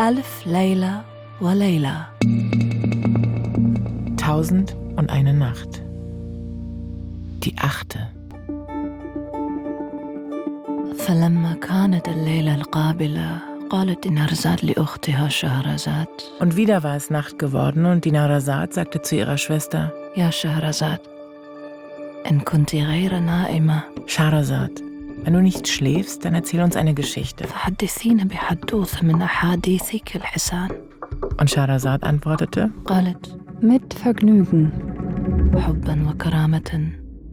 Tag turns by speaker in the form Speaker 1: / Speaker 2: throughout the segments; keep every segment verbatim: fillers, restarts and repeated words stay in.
Speaker 1: ألف ليلة وليلة.
Speaker 2: Tausend und eine Nacht. Die achte.
Speaker 1: فلما كانت الليلة القابلة قالت دينارزاد لأختها شهرزاد.
Speaker 2: Und wieder war es Nacht geworden und Dinarzad sagte zu ihrer Schwester:
Speaker 1: يا شهرزاد إن كنت غير نائمة
Speaker 2: Scheherazad, wenn du nicht schläfst, dann erzähl uns eine Geschichte.
Speaker 1: فحدثينا بحدوث من أحاديثك الحسان.
Speaker 2: Und Scheherazad antwortete:
Speaker 1: قالت mit Vergnügen. حبا وكرامة.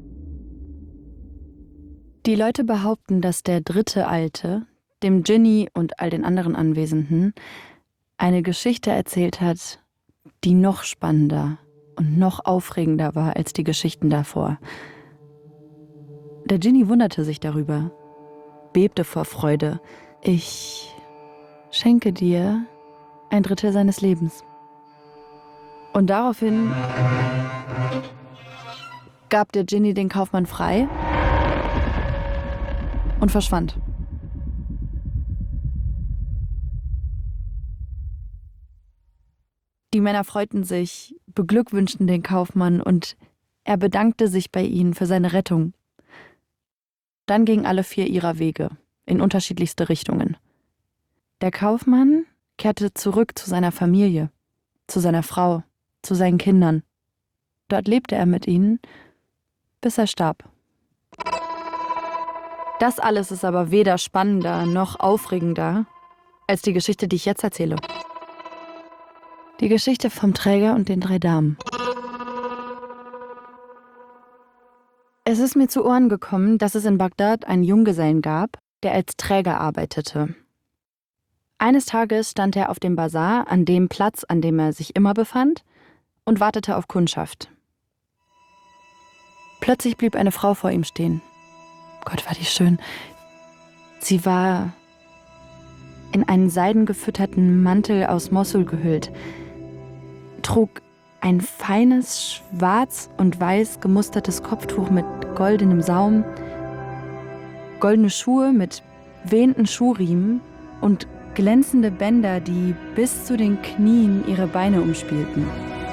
Speaker 1: Die Leute behaupten, dass der dritte Alte dem Dschinni und all den anderen Anwesenden eine Geschichte erzählt hat, die noch spannender und noch aufregender war als die Geschichten davor. Der Dschinni wunderte sich darüber, bebte vor Freude. Ich schenke dir ein Drittel seines Lebens. Und daraufhin gab der Dschinni den Kaufmann frei und verschwand. Die Männer freuten sich, beglückwünschten den Kaufmann und er bedankte sich bei ihnen für seine Rettung. Dann gingen alle vier ihrer Wege, in unterschiedlichste Richtungen. Der Kaufmann kehrte zurück zu seiner Familie, zu seiner Frau, zu seinen Kindern. Dort lebte er mit ihnen, bis er starb. Das alles ist aber weder spannender noch aufregender als die Geschichte, die ich jetzt erzähle. Die Geschichte vom Träger und den drei Damen. Es ist mir zu Ohren gekommen, dass es in Bagdad einen Junggesellen gab, der als Träger arbeitete. Eines Tages stand er auf dem Basar, an dem Platz, an dem er sich immer befand, und wartete auf Kundschaft. Plötzlich blieb eine Frau vor ihm stehen. Gott, war die schön. Sie war in einen seidengefütterten Mantel aus Mossul gehüllt, trug ein feines, schwarz und weiß gemustertes Kopftuch mit goldenem Saum, goldene Schuhe mit wehenden Schuhriemen und glänzende Bänder, die bis zu den Knien ihre Beine umspielten.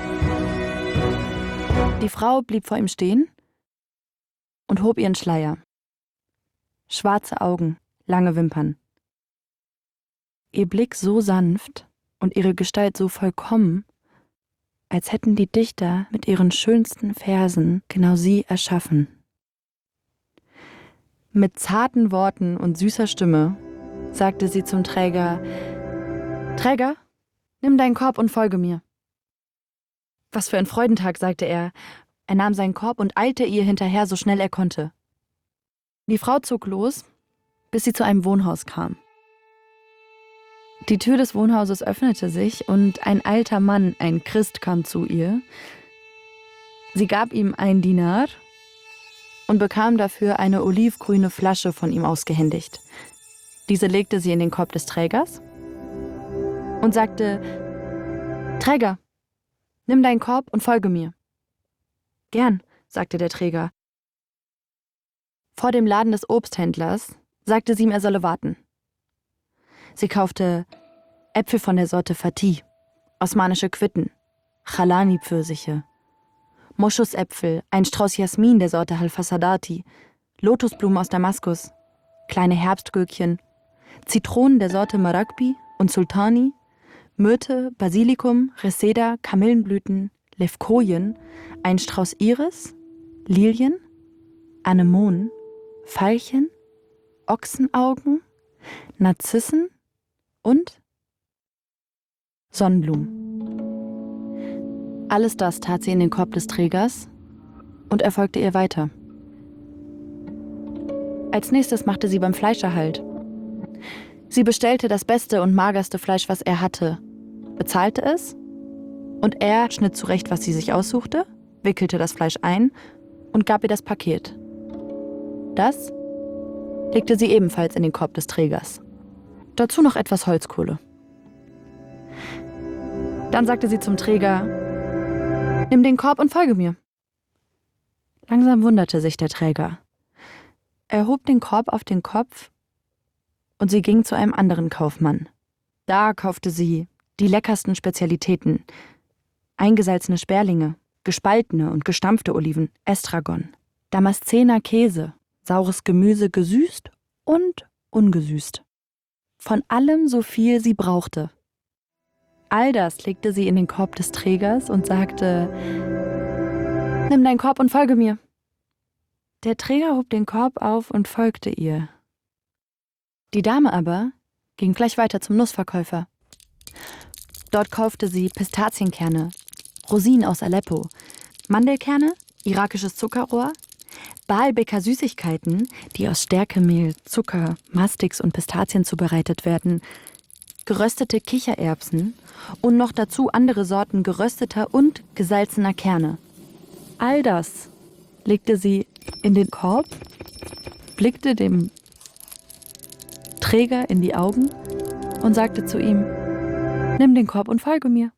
Speaker 1: Die Frau blieb vor ihm stehen und hob ihren Schleier. Schwarze Augen, lange Wimpern. Ihr Blick so sanft und ihre Gestalt so vollkommen, als hätten die Dichter mit ihren schönsten Versen genau sie erschaffen. Mit zarten Worten und süßer Stimme sagte sie zum Träger: »Träger, nimm deinen Korb und folge mir.« Was für ein Freudentag, sagte er. Er nahm seinen Korb und eilte ihr hinterher, so schnell er konnte. Die Frau zog los, bis sie zu einem Wohnhaus kam. Die Tür des Wohnhauses öffnete sich und ein alter Mann, ein Christ, kam zu ihr. Sie gab ihm einen Dinar und bekam dafür eine olivgrüne Flasche von ihm ausgehändigt. Diese legte sie in den Korb des Trägers und sagte: »Träger, nimm deinen Korb und folge mir.« »Gern«, sagte der Träger. Vor dem Laden des Obsthändlers sagte sie ihm, er solle warten. Sie kaufte Äpfel von der Sorte Fatih, osmanische Quitten, Chalani-Pfirsiche, Moschusäpfel, ein Strauß Jasmin der Sorte Halfasadati, Lotusblumen aus Damaskus, kleine Herbstgürkchen, Zitronen der Sorte Maragbi und Sultani, Myrte, Basilikum, Reseda, Kamillenblüten, Levkojen, ein Strauß Iris, Lilien, Anemonen, Veilchen, Ochsenaugen, Narzissen und Sonnenblumen. Alles das tat sie in den Korb des Trägers und er folgte ihr weiter. Als nächstes machte sie beim Fleischer Halt. Sie bestellte das beste und magerste Fleisch, was er hatte, bezahlte es und er schnitt zurecht, was sie sich aussuchte, wickelte das Fleisch ein und gab ihr das Paket. Das legte sie ebenfalls in den Korb des Trägers. Dazu noch etwas Holzkohle. Dann sagte sie zum Träger: »Nimm den Korb und folge mir.« Langsam wunderte sich der Träger. Er hob den Korb auf den Kopf und sie ging zu einem anderen Kaufmann. Da kaufte sie die leckersten Spezialitäten. Eingesalzene Sperlinge, gespaltene und gestampfte Oliven, Estragon, Damaszener Käse, saures Gemüse gesüßt und ungesüßt. Von allem so viel sie brauchte. All das legte sie in den Korb des Trägers und sagte: »Nimm deinen Korb und folge mir.« Der Träger hob den Korb auf und folgte ihr. Die Dame aber ging gleich weiter zum Nussverkäufer. Dort kaufte sie Pistazienkerne, Rosinen aus Aleppo, Mandelkerne, irakisches Zuckerrohr, Baalbeker Süßigkeiten, die aus Stärkemehl, Zucker, Mastix und Pistazien zubereitet werden, geröstete Kichererbsen und noch dazu andere Sorten gerösteter und gesalzener Kerne. All das legte sie in den Korb, blickte dem Träger in die Augen und sagte zu ihm: »Nimm den Korb und folge mir.«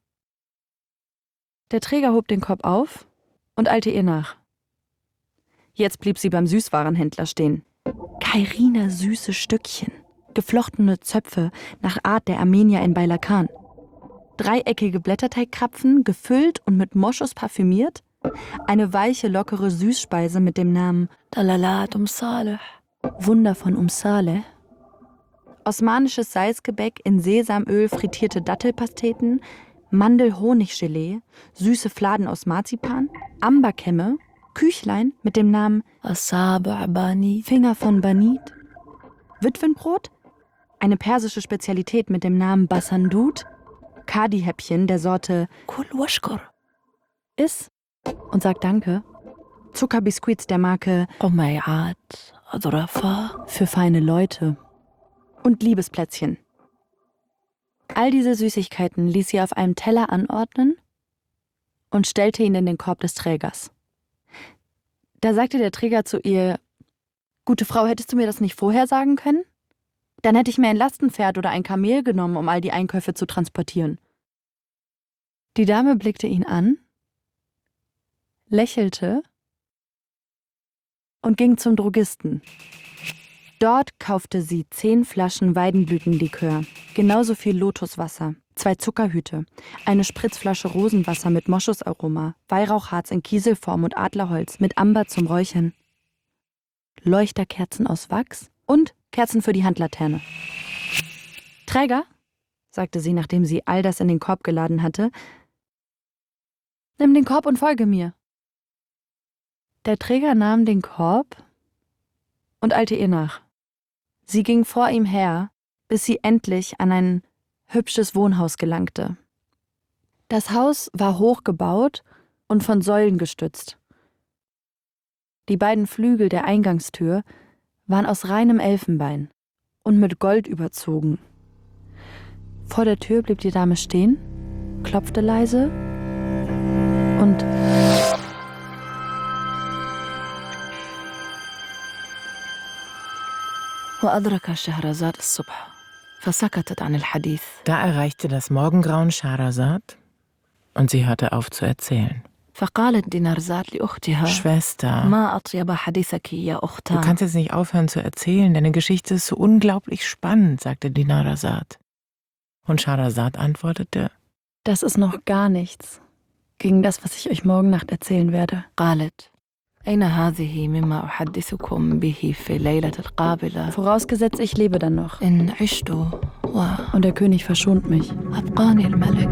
Speaker 1: Der Träger hob den Korb auf und eilte ihr nach. Jetzt blieb sie beim Süßwarenhändler stehen. Kairiner süße Stückchen, geflochtene Zöpfe nach Art der Armenier in Beilakan. Dreieckige Blätterteigkrapfen, gefüllt und mit Moschus parfümiert. Eine weiche, lockere Süßspeise mit dem Namen Dalalat Um Saleh, Wunder von Um Saleh. Osmanisches Salzgebäck in Sesamöl frittierte Dattelpasteten, Mandel-Honig-Gelee, süße Fladen aus Marzipan, Amberkämme, Küchlein mit dem Namen Asab' Banit, Finger von Banit, Witwenbrot, eine persische Spezialität mit dem Namen Basandut, Kadi-Häppchen der Sorte Kul Washkur, iss und sag Danke, Zuckerbiskuits der Marke Umayat Adrafa für feine Leute und Liebesplätzchen. All diese Süßigkeiten ließ sie auf einem Teller anordnen und stellte ihn in den Korb des Trägers. Da sagte der Träger zu ihr: »Gute Frau, hättest du mir das nicht vorher sagen können? Dann hätte ich mir ein Lastenpferd oder ein Kamel genommen, um all die Einkäufe zu transportieren.« Die Dame blickte ihn an, lächelte und ging zum Drogisten. Dort kaufte sie zehn Flaschen Weidenblütenlikör, genauso viel Lotuswasser, zwei Zuckerhüte, eine Spritzflasche Rosenwasser mit Moschusaroma, Weihrauchharz in Kieselform und Adlerholz mit Amber zum Räuchern, Leuchterkerzen aus Wachs und Kerzen für die Handlaterne. »Träger«, sagte sie, nachdem sie all das in den Korb geladen hatte, »nimm den Korb und folge mir.« Der Träger nahm den Korb und eilte ihr nach. Sie ging vor ihm her, bis sie endlich an ein hübsches Wohnhaus gelangte. Das Haus war hoch gebaut und von Säulen gestützt. Die beiden Flügel der Eingangstür waren aus reinem Elfenbein und mit Gold überzogen. Vor der Tür blieb die Dame stehen, klopfte leise und وأدرك شهرزاد الصبح فسكتت عن الحديث.
Speaker 2: Da erreichte das Morgengrauen Schahrazad und sie hörte auf zu erzählen.
Speaker 1: فقالت دينارزاد لأختها
Speaker 2: Schwester,
Speaker 1: ما أطيب حديثك يا
Speaker 2: du
Speaker 1: أختها.
Speaker 2: kannst jetzt nicht aufhören zu erzählen, deine Geschichte ist so unglaublich spannend, sagte Dinarzad. Und Schahrazad antwortete:
Speaker 1: Das ist noch gar nichts gegen das, was ich euch morgen Nacht erzählen werde.
Speaker 3: قالت أين هذه مما أحدثكم به في الليلة القابلة
Speaker 1: Vorausgesetzt, ich lebe dann noch.
Speaker 3: إن عشت
Speaker 1: Und der König verschont mich.
Speaker 3: وأبقاني الملك.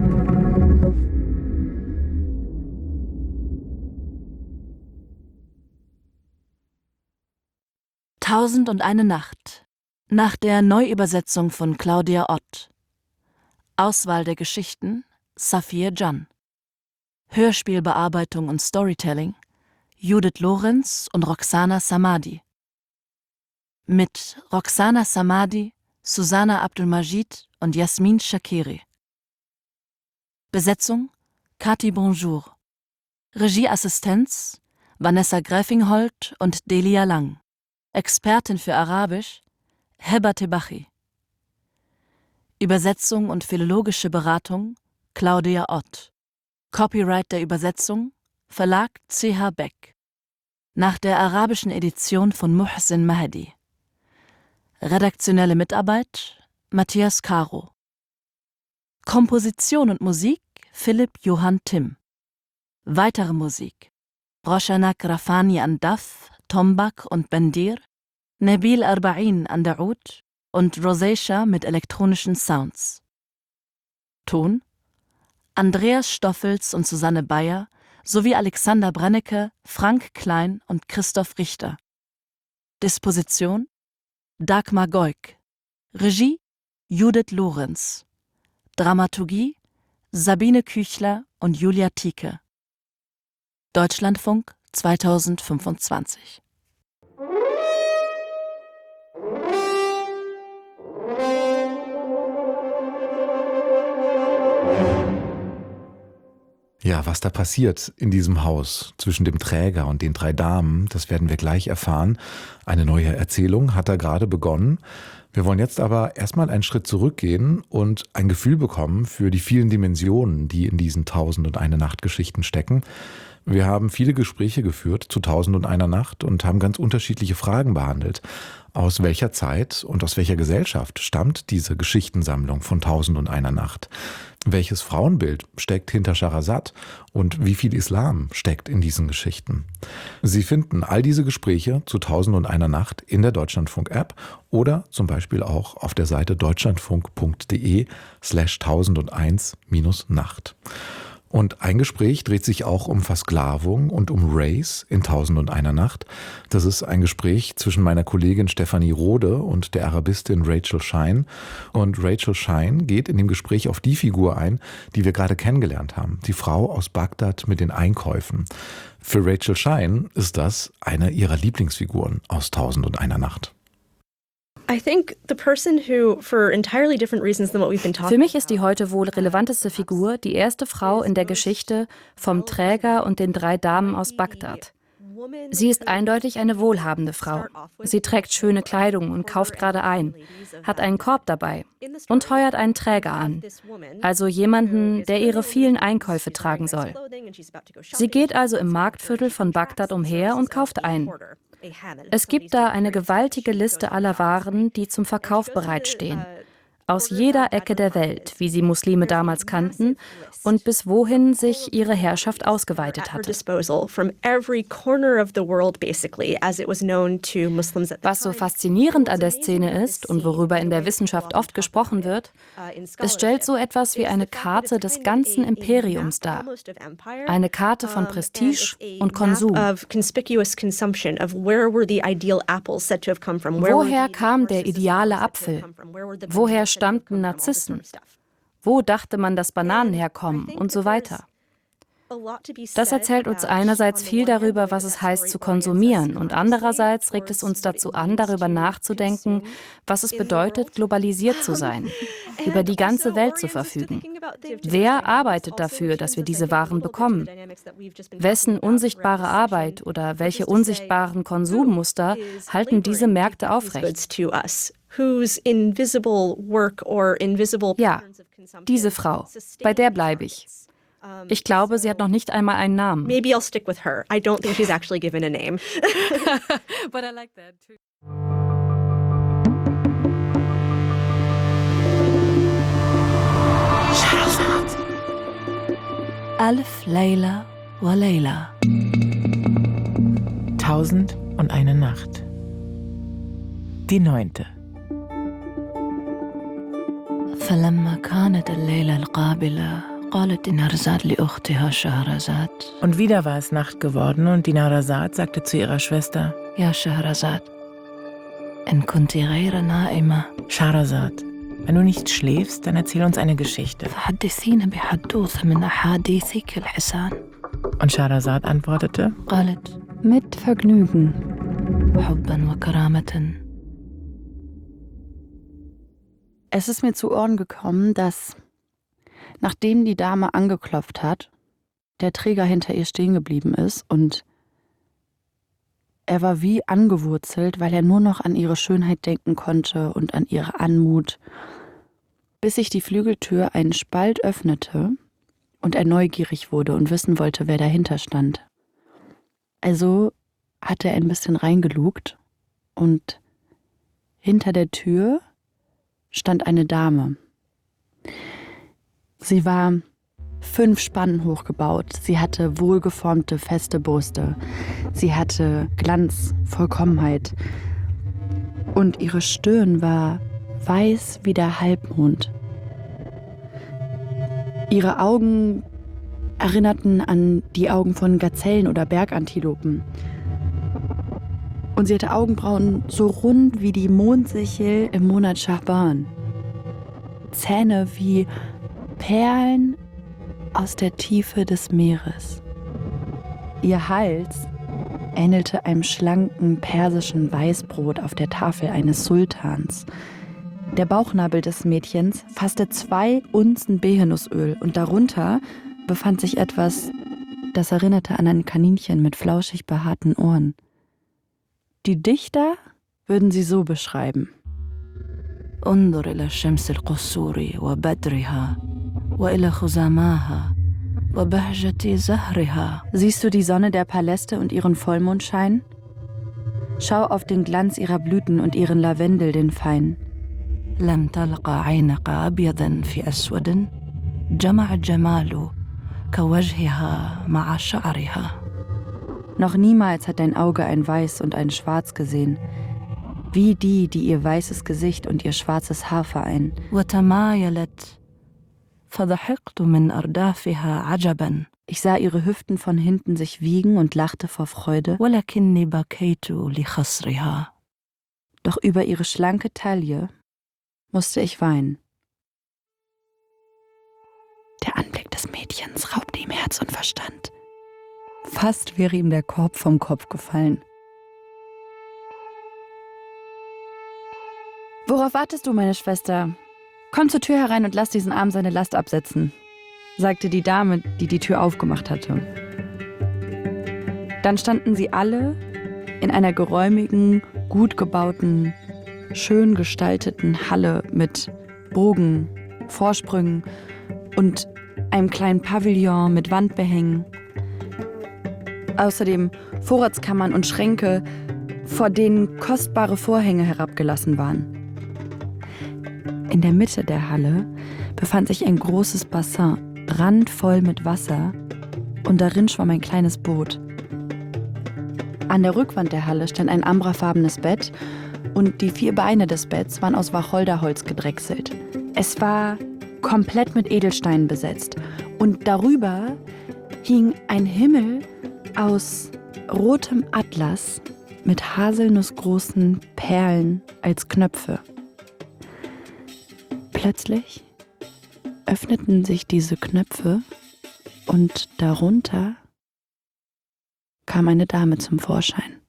Speaker 3: Tausend und eine Nacht nach der Neuübersetzung von Claudia Ott. Auswahl der Geschichten Safiye Can. Hörspielbearbeitung und Storytelling Judith Lorenz und Roxana Samadi. Mit Roxana Samadi, Susanna Abdulmajid und Jasmin Shakiri. Besetzung Kati Bonjour. Regieassistenz Vanessa Gräfingholt und Delia Lang. Expertin für Arabisch Heba Tebachi. Übersetzung und philologische Beratung Claudia Ott. Copyright der Übersetzung Verlag C H Beck. Nach der arabischen Edition von Muhsin Mahdi. Redaktionelle Mitarbeit Matthias Caro. Komposition und Musik Philipp Johann Timm. Weitere Musik Roshanak Rafani an Daf, Tombak und Bendir, Nabil Arba'in an der Oud und Rosacea mit elektronischen Sounds. Ton Andreas Stoffels und Susanne Bayer sowie Alexander Brennecke, Frank Klein und Christoph Richter. Disposition Dagmar Goik. Regie Judith Lorenz. Dramaturgie Sabine Küchler und Julia Tieke. Deutschlandfunk zweitausendfünfundzwanzig.
Speaker 4: Ja, was da passiert in diesem Haus zwischen dem Träger und den drei Damen, das werden wir gleich erfahren. Eine neue Erzählung hat da gerade begonnen. Wir wollen jetzt aber erstmal einen Schritt zurückgehen und ein Gefühl bekommen für die vielen Dimensionen, die in diesen Tausend und eine Nacht Geschichten stecken. Wir haben viele Gespräche geführt zu Tausend und einer Nacht und haben ganz unterschiedliche Fragen behandelt. Aus welcher Zeit und aus welcher Gesellschaft stammt diese Geschichtensammlung von Tausend und einer Nacht? Welches Frauenbild steckt hinter Scharazad und wie viel Islam steckt in diesen Geschichten? Sie finden all diese Gespräche zu Tausend und einer Nacht in der Deutschlandfunk-App oder zum Beispiel auch auf der Seite deutschlandfunk.de slash tausend und eins minus Nacht. Und ein Gespräch dreht sich auch um Versklavung und um Race in Tausend und einer Nacht. Das ist ein Gespräch zwischen meiner Kollegin Stefanie Rode und der Arabistin Rachel Schein. Und Rachel Schein geht in dem Gespräch auf die Figur ein, die wir gerade kennengelernt haben. Die Frau aus Bagdad mit den Einkäufen. Für Rachel Schein ist das eine ihrer Lieblingsfiguren aus Tausend und einer Nacht.
Speaker 5: Für mich ist die heute wohl relevanteste Figur die erste Frau in der Geschichte vom Träger und den drei Damen aus Bagdad. Sie ist eindeutig eine wohlhabende Frau. Sie trägt schöne Kleidung und kauft gerade ein, hat einen Korb dabei und heuert einen Träger an, also jemanden, der ihre vielen Einkäufe tragen soll. Sie geht also im Marktviertel von Bagdad umher und kauft ein. Es gibt da eine gewaltige Liste aller Waren, die zum Verkauf bereitstehen. Aus jeder Ecke der Welt, wie sie Muslime damals kannten und bis wohin sich ihre Herrschaft ausgeweitet hatte. Was so faszinierend an der Szene ist und worüber in der Wissenschaft oft gesprochen wird, es stellt so etwas wie eine Karte des ganzen Imperiums dar. Eine Karte von Prestige und Konsum. Woher kam der ideale Apfel? Woher stammten Narzissen? Wo dachte man, dass Bananen herkommen und so weiter? Das erzählt uns einerseits viel darüber, was es heißt zu konsumieren, und andererseits regt es uns dazu an, darüber nachzudenken, was es bedeutet, globalisiert zu sein, über die ganze Welt zu verfügen. Wer arbeitet dafür, dass wir diese Waren bekommen? Wessen unsichtbare Arbeit oder welche unsichtbaren Konsummuster halten diese Märkte aufrecht? Ja, diese Frau, bei der bleibe ich. Ich glaube, sie hat noch nicht einmal einen Namen.
Speaker 6: Maybe I'll stick with her. I don't think she's actually given a name.
Speaker 5: But I like that too.
Speaker 3: Alf Layla wa Layla.
Speaker 2: Tausend und eine Nacht. Die neunte.
Speaker 3: فلما كانت الليلة القابلة قالت دينارزاد لأختها شهرزاد.
Speaker 2: Und wieder war es Nacht geworden und Dinarzad sagte zu ihrer Schwester:
Speaker 3: يا شهرزاد إن كنت غير نائمة
Speaker 2: Scharazad, wenn du nicht schläfst, dann erzähl uns eine Geschichte.
Speaker 3: فحدثينا بحدوثة من أحاديثك الحسان.
Speaker 2: Und Scharazad antwortete:
Speaker 3: قالت
Speaker 1: Mit Vergnügen.
Speaker 3: حبا وكرامة.
Speaker 1: Es ist mir zu Ohren gekommen, dass, nachdem die Dame angeklopft hat, der Träger hinter ihr stehen geblieben ist und er war wie angewurzelt, weil er nur noch an ihre Schönheit denken konnte und an ihre Anmut, bis sich die Flügeltür einen Spalt öffnete und er neugierig wurde und wissen wollte, wer dahinter stand. Also hat er ein bisschen reingelugt und hinter der Tür stand eine Dame. Sie war fünf Spannen hoch gebaut. Sie hatte wohlgeformte, feste Brüste. Sie hatte Glanz, Vollkommenheit. Und ihre Stirn war weiß wie der Halbmond. Ihre Augen erinnerten an die Augen von Gazellen oder Bergantilopen. Und sie hatte Augenbrauen so rund wie die Mondsichel im Monat Schahban. Zähne wie Perlen aus der Tiefe des Meeres. Ihr Hals ähnelte einem schlanken persischen Weißbrot auf der Tafel eines Sultans. Der Bauchnabel des Mädchens fasste zwei Unzen Behenusöl und darunter befand sich etwas, das erinnerte an ein Kaninchen mit flauschig behaarten Ohren. Die Dichter würden sie so beschreiben.
Speaker 3: انظر إلى الشمس القصور وبدرها وإلى خزاماها وبهجة زهرها.
Speaker 1: Siehst du die Sonne der Paläste und ihren Vollmondschein? Schau auf den Glanz ihrer Blüten und ihren Lavendel, den feinen.
Speaker 3: لم تلقى عينك أبيضا في أسود جمع الجمال كوجهها مع شعرها.
Speaker 1: Noch niemals hat dein Auge ein Weiß und ein Schwarz gesehen, wie die, die ihr weißes Gesicht und ihr schwarzes Haar vereinen.
Speaker 3: وتمايلت فضحكت من أردافها عجبا.
Speaker 1: Ich sah ihre Hüften von hinten sich wiegen und lachte vor Freude.
Speaker 3: ولكني بكيت لخصرها.
Speaker 1: Doch über ihre schlanke Taille musste ich weinen. Der Anblick des Mädchens raubte ihm Herz und Verstand. Fast wäre ihm der Korb vom Kopf gefallen. »Worauf wartest du, meine Schwester? Komm zur Tür herein und lass diesen Arm seine Last absetzen«, sagte die Dame, die die Tür aufgemacht hatte. Dann standen sie alle in einer geräumigen, gut gebauten, schön gestalteten Halle mit Bogen, Vorsprüngen und einem kleinen Pavillon mit Wandbehängen. Außerdem Vorratskammern und Schränke, vor denen kostbare Vorhänge herabgelassen waren. In der Mitte der Halle befand sich ein großes Bassin, randvoll mit Wasser, und darin schwamm ein kleines Boot. An der Rückwand der Halle stand ein ambrafarbenes Bett und die vier Beine des Betts waren aus Wacholderholz gedrechselt. Es war komplett mit Edelsteinen besetzt und darüber hing ein Himmel aus rotem Atlas mit haselnussgroßen Perlen als Knöpfe. Plötzlich öffneten sich diese Knöpfe und darunter kam eine Dame zum Vorschein.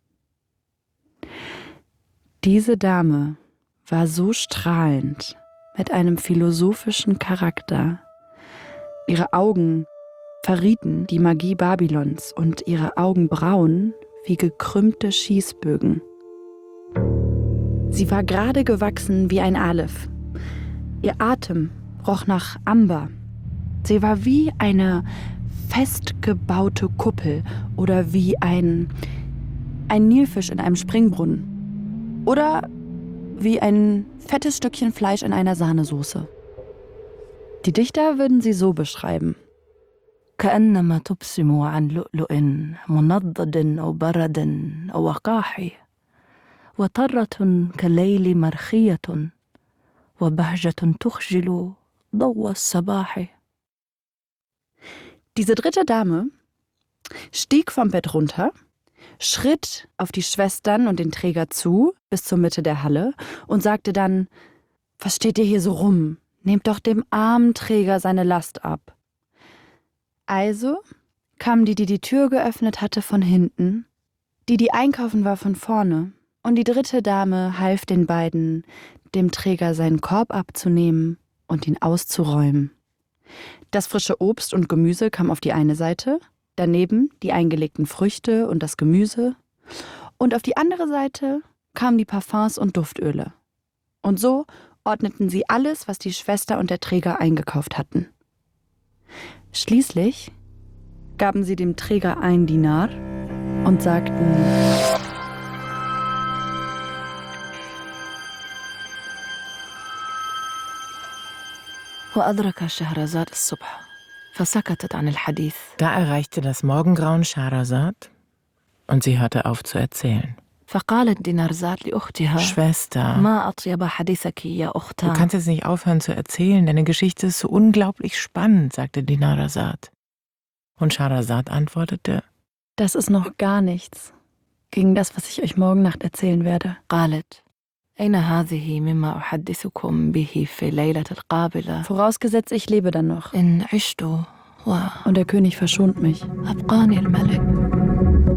Speaker 1: Diese Dame war so strahlend, mit einem philosophischen Charakter. Ihre Augen verrieten die Magie Babylons und ihre Augenbrauen wie gekrümmte Schießbögen. Sie war gerade gewachsen wie ein Aleph. Ihr Atem roch nach Amber. Sie war wie eine festgebaute Kuppel oder wie ein, ein Nilfisch in einem Springbrunnen oder wie ein fettes Stückchen Fleisch in einer Sahnesoße. Die Dichter würden sie so beschreiben.
Speaker 3: كأنما تبسم عن لؤلؤ منضد أو برد أو وقاح وطرة كالليل مرخية وبهجة تخجل ضوء الصباح.
Speaker 1: Diese dritte Dame stieg vom Bett runter, schritt auf die Schwestern und den Träger zu bis zur Mitte der Halle und sagte dann: »Was steht ihr hier so rum? Nehmt doch dem armen Träger seine Last ab.« Also kam die, die die Tür geöffnet hatte, von hinten, die, die einkaufen war, von vorne, und die dritte Dame half den beiden, dem Träger seinen Korb abzunehmen und ihn auszuräumen. Das frische Obst und Gemüse kam auf die eine Seite, daneben die eingelegten Früchte und das Gemüse, und auf die andere Seite kamen die Parfums und Duftöle. Und so ordneten sie alles, was die Schwester und der Träger eingekauft hatten. Schließlich gaben sie dem Träger einen Dinar und sagten:
Speaker 3: وأدرك شهرزاد الصبح فسكتت عن الحديث.
Speaker 2: Da erreichte das Morgengrauen Schehersad und sie hörte auf zu erzählen.
Speaker 3: فقالت دينارزاد لأختها
Speaker 2: Schwester,
Speaker 3: ما أطيب حديثك يا
Speaker 2: du
Speaker 3: أختان.
Speaker 2: kannst jetzt nicht aufhören zu erzählen, deine Geschichte ist so unglaublich spannend, sagte Dinarzad. Und Schehersad antwortete,
Speaker 1: Das ist noch gar nichts gegen das, was ich euch morgen Nacht erzählen werde.
Speaker 3: قالت أين هذه مما أحدثكم به في الليلة القابلة
Speaker 1: Vorausgesetzt, ich lebe dann noch
Speaker 3: إن عشت
Speaker 1: und der König verschont mich.
Speaker 3: وأبقاني الملك.